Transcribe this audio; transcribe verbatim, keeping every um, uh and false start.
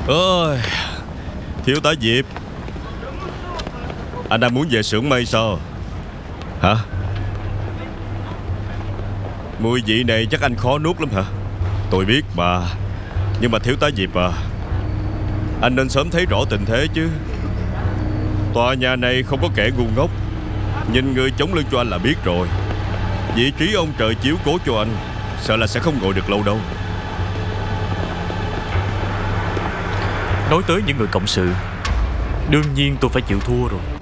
Ôi, thiếu tá Diệp, anh đang muốn về xưởng mây sao? Hả? Mùi vị này chắc anh khó nuốt lắm hả? Tôi biết mà. Nhưng mà thiếu tá Diệp à, anh nên sớm thấy rõ tình thế chứ. Tòa nhà này không có kẻ ngu ngốc. Nhìn người chống lưng cho anh là biết rồi. Vị trí ông trời chiếu cố cho anh, sợ là sẽ không ngồi được lâu đâu. Nói tới những người cộng sự, đương nhiên tôi phải chịu thua rồi.